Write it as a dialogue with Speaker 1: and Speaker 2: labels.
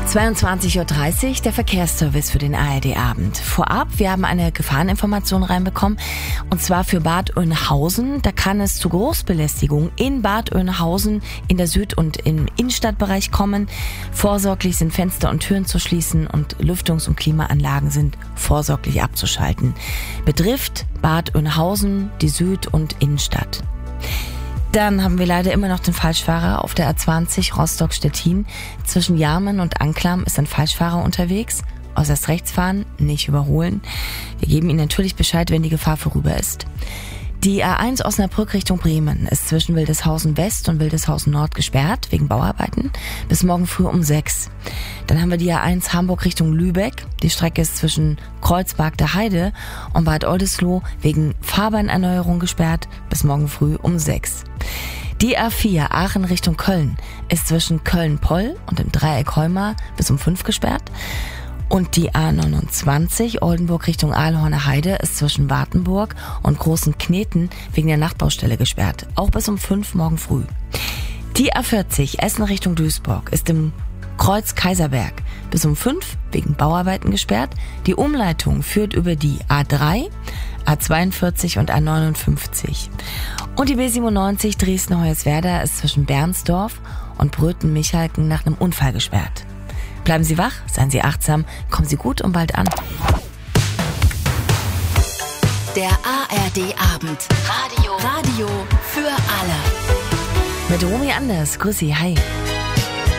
Speaker 1: 22:30 Uhr, der Verkehrsservice für den ARD-Abend. Vorab, wir haben eine Gefahreninformation reinbekommen, und zwar für Bad Oeynhausen. Da kann es zu Großbelästigung in Bad Oeynhausen in der Süd- und im Innenstadtbereich kommen. Vorsorglich sind Fenster und Türen zu schließen und Lüftungs- und Klimaanlagen sind vorsorglich abzuschalten. Betrifft Bad Oeynhausen, die Süd- und Innenstadt. Dann haben wir leider immer noch den Falschfahrer auf der A20 Rostock-Stettin. Zwischen Jarmen und Anklam ist ein Falschfahrer unterwegs. Äußerst rechts fahren, nicht überholen. Wir geben Ihnen natürlich Bescheid, wenn die Gefahr vorüber ist. Die A1 Osnabrück Richtung Bremen ist zwischen Wildeshausen West und Wildeshausen Nord gesperrt, wegen Bauarbeiten, bis morgen früh um 6. Dann haben wir die A1 Hamburg Richtung Lübeck. Die Strecke ist zwischen Kreuzberg der Heide und Bad Oldesloe wegen Fahrbahnerneuerung gesperrt, bis morgen früh um 6. Die A4 Aachen Richtung Köln ist zwischen Köln-Poll und dem Dreieck Heumar bis um 5 gesperrt. Und die A29 Oldenburg Richtung Aalhorner Heide ist zwischen Wartenburg und Großen Kneten wegen der Nachtbaustelle gesperrt, auch bis um 5 morgen früh. Die A40 Essen Richtung Duisburg ist im Kreuz Kaiserberg bis um 5 wegen Bauarbeiten gesperrt. Die Umleitung führt über die A3, A42 und A59. Und die B97 Dresden-Hoyerswerda ist zwischen Bernsdorf und Bröthen-Michalken nach einem Unfall gesperrt. Bleiben Sie wach, seien Sie achtsam, kommen Sie gut und bald an.
Speaker 2: Der ARD-Abend. Radio für alle.
Speaker 1: Mit Romy Anders. Grüß Sie, hi.